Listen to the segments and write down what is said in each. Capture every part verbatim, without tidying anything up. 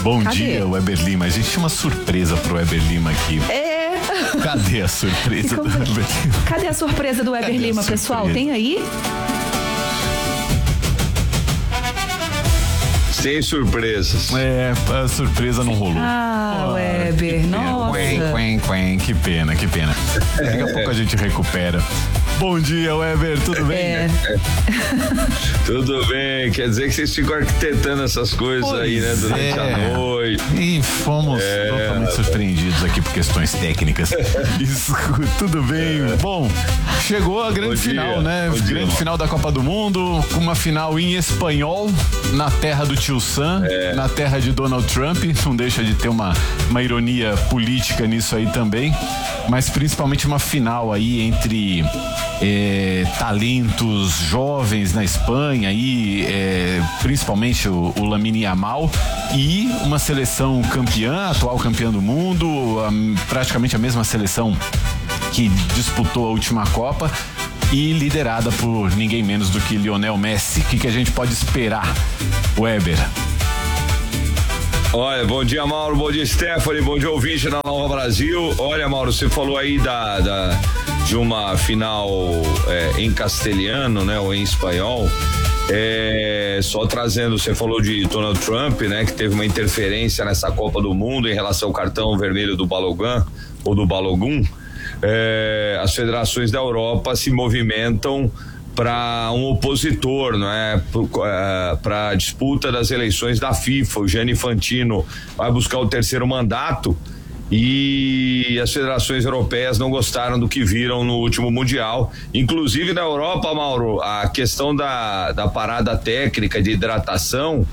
Bom Cadê? dia, Weber Lima. A gente tinha uma surpresa pro Weber Lima aqui. É. Cadê a surpresa do Weber Lima? Cadê a surpresa do Weber Cadê a Lima, surpresa? pessoal? Tem aí? Sem surpresas. É, a surpresa não rolou. Ah, Weber, nossa. Quen, quen, quen. Que pena, que pena. Daqui a pouco a gente recupera. Bom dia, Weber, tudo bem? É. Tudo bem, quer dizer que vocês ficam arquitetando essas coisas Pois aí, né, durante é. a noite. E fomos É. totalmente surpreendidos aqui por questões técnicas. Isso, tudo bem. Bom, chegou a grande Bom dia. final, né? Bom dia, grande irmão. final da Copa do Mundo, com uma final em espanhol, na terra do tio Sam, É. na terra de Donald Trump. Não deixa de ter uma, uma ironia política nisso aí também. Mas principalmente uma final aí entre é, talentos jovens na Espanha e é, principalmente o, o Lamine Yamal e uma seleção campeã, atual campeã do mundo, a, praticamente a mesma seleção que disputou a última Copa e liderada por ninguém menos do que Lionel Messi. O que, que a gente pode esperar, Weber? Olha, bom dia, Mauro, bom dia, Stephanie, bom dia, ouvinte da Nova Brasil. Olha, Mauro, você falou aí da, da de uma final é, em castelhano, né, ou em espanhol. É, só trazendo, você falou de Donald Trump, né, que teve uma interferência nessa Copa do Mundo em relação ao cartão vermelho do Balogun, ou do Balogun. É, as federações da Europa se movimentam para um opositor, não é, para a disputa das eleições da FIFA. O Gianni Infantino vai buscar o terceiro mandato e as federações europeias não gostaram do que viram no último Mundial. Inclusive na Europa, Mauro, a questão da, da parada técnica de hidratação,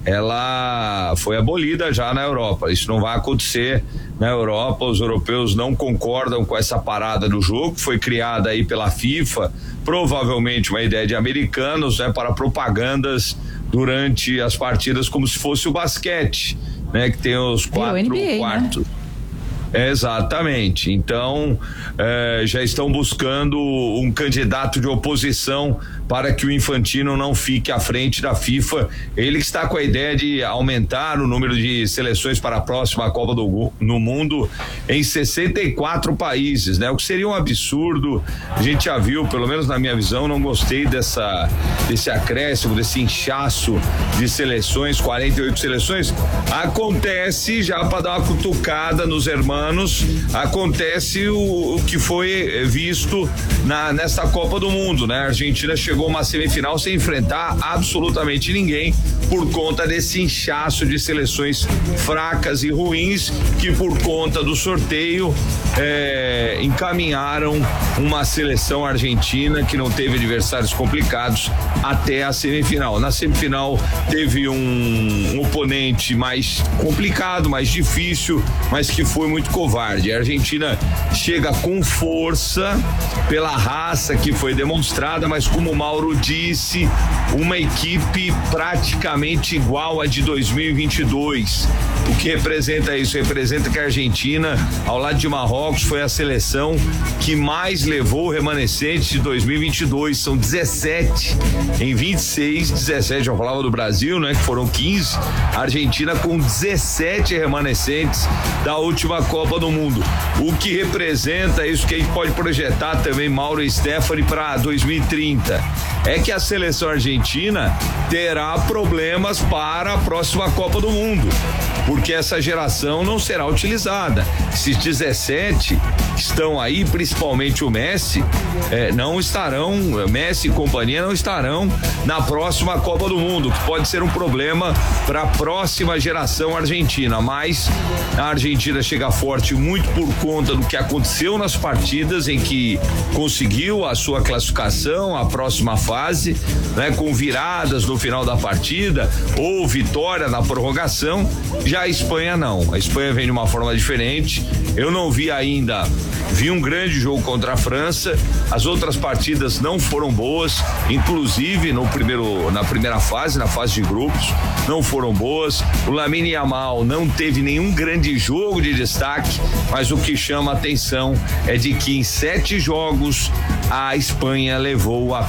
ela foi abolida já na Europa. Isso não vai acontecer na Europa. Os europeus não concordam com essa parada do jogo, foi criada aí pela FIFA, provavelmente uma ideia de americanos, né, para propagandas durante as partidas, como se fosse o basquete, né, que tem os quatro N B A, quartos. Né? É, exatamente. Então, eh, já estão buscando um candidato de oposição para que o Infantino não fique à frente da FIFA. Ele está com a ideia de aumentar o número de seleções para a próxima Copa do no Mundo em sessenta e quatro países, né? O que seria um absurdo. A gente já viu, pelo menos na minha visão, não gostei dessa desse acréscimo, desse inchaço de seleções, quarenta e oito seleções. Acontece, já para dar uma cutucada nos irmãos, acontece o, o que foi visto na, nessa Copa do Mundo, né? A Argentina chegou a uma semifinal sem enfrentar absolutamente ninguém por conta desse inchaço de seleções fracas e ruins que, por conta do sorteio, é, encaminharam uma seleção argentina que não teve adversários complicados até a semifinal. Na semifinal teve um, um oponente mais complicado, mais difícil, mas que foi muito covarde. A Argentina chega com força pela raça que foi demonstrada, mas como o Mauro disse, uma equipe praticamente igual à de dois mil e vinte e dois. O que representa isso? Representa que a Argentina, ao lado de Marrocos, foi a seleção que mais levou remanescentes de dois mil e vinte e dois. São dezessete. Em vinte e seis, dezessete, eu falava do Brasil, né? Que foram quinze. A Argentina com dezessete remanescentes da última Copa do Mundo. O que representa isso que a gente pode projetar também, Mauro e Stephanie, para dois mil e trinta. É que a seleção argentina terá problemas para a próxima Copa do Mundo, porque essa geração não será utilizada. Esses dezessete que estão aí, principalmente o Messi, eh, não estarão, Messi e companhia não estarão na próxima Copa do Mundo, que pode ser um problema para a próxima geração argentina. Mas a Argentina chega forte muito por conta do que aconteceu nas partidas em que conseguiu a sua classificação à próxima fase, né, com viradas no final da partida ou vitória na prorrogação. Já a Espanha não. A Espanha vem de uma forma diferente. Eu não vi ainda, vi um grande jogo contra a França. As outras partidas não foram boas, inclusive no primeiro, na primeira fase, na fase de grupos, não foram boas. O Lamine Yamal não teve nenhum grande jogo de destaque, mas o que chama a atenção é de que em sete jogos a Espanha levou apenas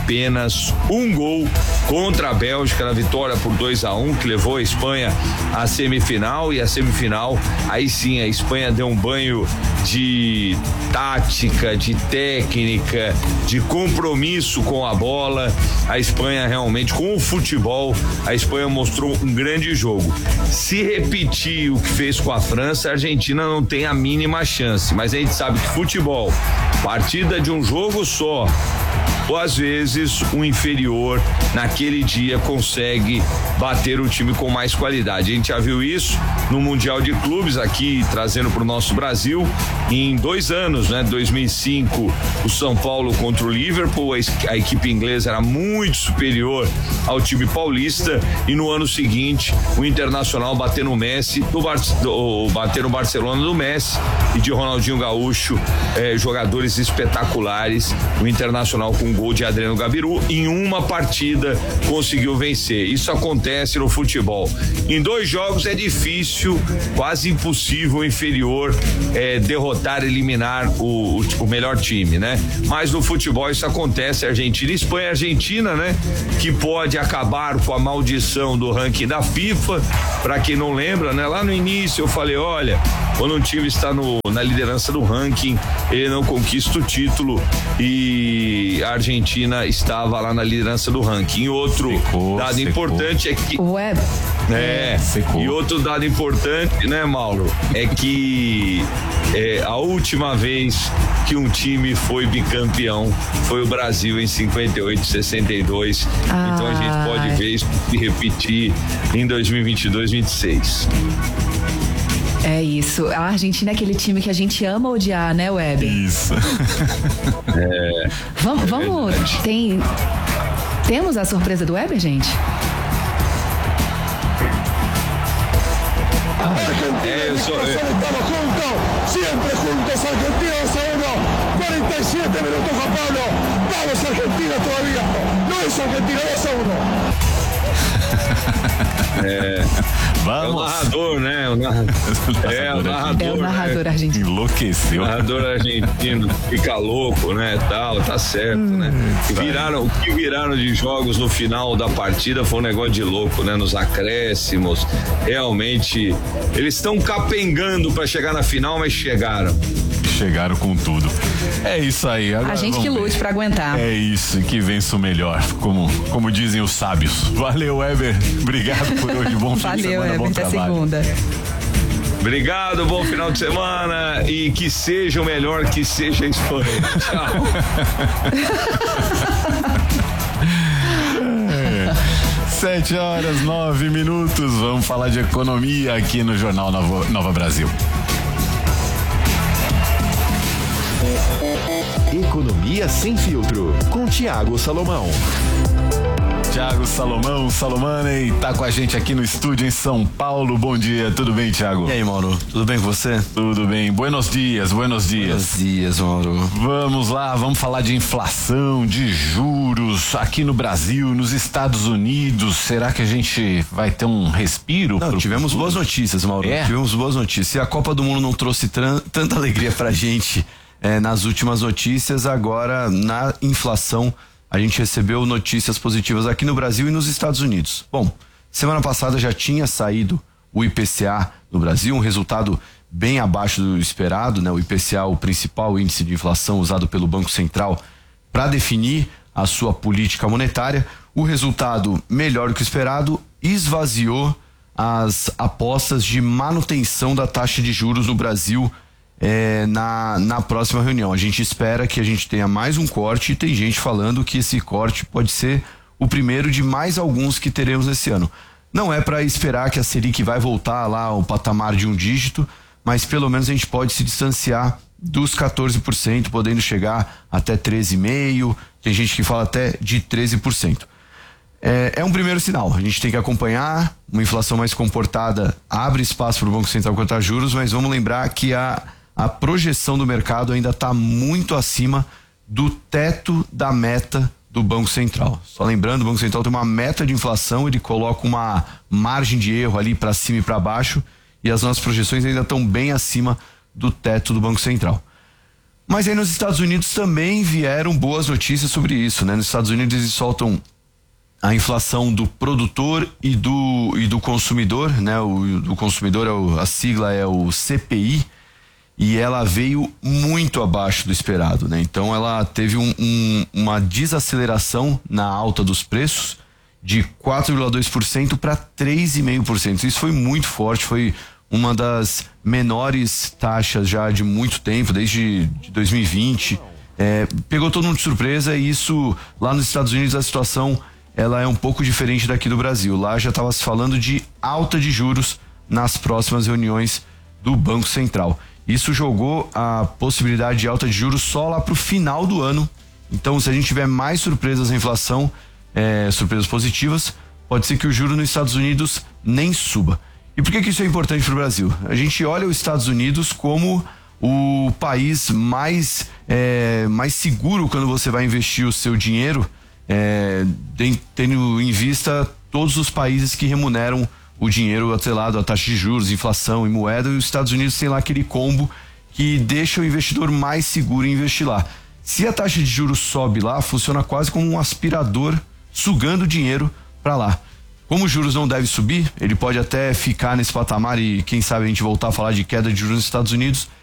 apenas um gol contra a Bélgica na vitória por dois a um, que levou a Espanha à semifinal. E a semifinal, aí sim, a Espanha deu um banho de tática, de técnica, de compromisso com a bola. A Espanha realmente, com o futebol, a Espanha mostrou um grande jogo. Se repetir o que fez com a França, a Argentina não tem a mínima chance, mas a gente sabe que futebol, partida de um jogo só, ou às vezes o inferior naquele dia consegue bater o time com mais qualidade. A gente já viu isso no Mundial de Clubes aqui, trazendo para o nosso Brasil, em dois anos, né? dois mil e cinco, o São Paulo contra o Liverpool, a, a equipe inglesa era muito superior ao time paulista, e no ano seguinte o Internacional bateu no Messi, do Bar, do, bater no Barcelona do Messi e de Ronaldinho Gaúcho, eh, jogadores espetaculares. O Internacional com um gol de Adriano Gabiru em uma partida conseguiu vencer. Isso acontece no futebol. Em dois jogos é difícil, quase impossível o inferior eh, derrotar, eliminar o, o, o melhor time, né? Mas no futebol isso acontece. Argentina e Espanha, Argentina, né? Que pode acabar com a maldição do ranking da FIFA. Para quem não lembra, né? Lá no início eu falei, olha, quando um time está no, na liderança do ranking, ele não conquista o título, e a Argentina estava lá na liderança do ranking. E outro secou, dado secou. importante é que Ué. É, secou. E outro dado importante, né, Mauro, é que é, a última vez que um time foi bicampeão foi o Brasil em cinquenta e oito, sessenta e dois. Ah. Então a gente pode ver isso se repetir em dois mil e vinte e dois, vinte e seis. É isso. A Argentina é aquele time que a gente ama odiar, né, Weber? Isso. é, vamos, é vamos. Tem. Temos a surpresa do Weber, gente? É, eu sou. Eu... Siempre juntos, argentinos a uno, cuarenta y siete minutos, Juan Pablo. Vamos, Argentina todavía. No es Argentina, dos a uno. É, Vamos. É o narrador, né? O narrador, é, o narrador, é o narrador né? argentino. Enlouqueceu. O narrador argentino fica louco, né? Tal, tá certo, hum, né? Viraram, o que viraram de jogos no final da partida foi um negócio de louco, né? Nos acréscimos. Realmente, eles estão capengando para chegar na final, mas chegaram. Chegaram com tudo. É isso aí. Agora a gente que lute para aguentar. É isso, que vença o melhor, como, como dizem os sábios. Valeu, Weber. Obrigado por hoje. Bom fim Valeu, de semana, Weber, bom até trabalho. segunda. Obrigado, bom final de semana e que seja o melhor, que seja a Espanha. Tchau. é. Sete horas, nove minutos. Vamos falar de economia aqui no Jornal Nova, Nova Brasil. Economia sem filtro, com Thiago Salomão. Thiago Salomão, Salomane, tá com a gente aqui no estúdio em São Paulo. Bom dia, tudo bem, Thiago? E aí, Mauro, tudo bem com você? Tudo bem, buenos dias, buenos dias. Buenos dias, Mauro. Vamos lá, vamos falar de inflação, de juros aqui no Brasil, nos Estados Unidos. Será que a gente vai ter um respiro? Não, tivemos futuro? boas notícias, Mauro. É? Tivemos boas notícias. E a Copa do Mundo não trouxe tran- tanta alegria pra gente é, nas últimas notícias. Agora, na inflação, a gente recebeu notícias positivas aqui no Brasil e nos Estados Unidos. Bom, semana passada já tinha saído o I P C A no Brasil, um resultado bem abaixo do esperado, né? O I P C A, o principal índice de inflação usado pelo Banco Central para definir a sua política monetária. O resultado melhor do que o esperado esvaziou as apostas de manutenção da taxa de juros no Brasil É, na, na próxima reunião. A gente espera que a gente tenha mais um corte, e tem gente falando que esse corte pode ser o primeiro de mais alguns que teremos esse ano. Não é para esperar que a Selic vai voltar lá ao patamar de um dígito, mas pelo menos a gente pode se distanciar dos quatorze por cento, podendo chegar até treze vírgula cinco por cento, tem gente que fala até de treze por cento. É, é um primeiro sinal, a gente tem que acompanhar. Uma inflação mais comportada abre espaço para o Banco Central cortar juros, mas vamos lembrar que a A projeção do mercado ainda está muito acima do teto da meta do Banco Central. Só lembrando, o Banco Central tem uma meta de inflação, ele coloca uma margem de erro ali para cima e para baixo, e as nossas projeções ainda estão bem acima do teto do Banco Central. Mas aí nos Estados Unidos também vieram boas notícias sobre isso, né? Nos Estados Unidos eles soltam a inflação do produtor e do, e do consumidor, né? O do consumidor, é o, a sigla é o C P I, e ela veio muito abaixo do esperado, né? Então ela teve um, um, uma desaceleração na alta dos preços de quatro vírgula dois por cento para três vírgula cinco por cento. Isso foi muito forte, foi uma das menores taxas já de muito tempo, desde de dois mil e vinte. É, pegou todo mundo de surpresa, e isso lá nos Estados Unidos a situação ela é um pouco diferente daqui do Brasil. Lá já estava se falando de alta de juros nas próximas reuniões do Banco Central. Isso jogou a possibilidade de alta de juros só lá para o final do ano. Então, se a gente tiver mais surpresas na inflação, é, surpresas positivas, pode ser que o juro nos Estados Unidos nem suba. E por que que isso é importante para o Brasil? A gente olha os Estados Unidos como o país mais, é, mais seguro quando você vai investir o seu dinheiro, é, tendo em vista todos os países que remuneram o dinheiro atrelado à taxa de juros, inflação e moeda, e os Estados Unidos tem lá aquele combo que deixa o investidor mais seguro em investir lá. Se a taxa de juros sobe lá, funciona quase como um aspirador sugando dinheiro para lá. Como os juros não devem subir, ele pode até ficar nesse patamar e quem sabe a gente voltar a falar de queda de juros nos Estados Unidos,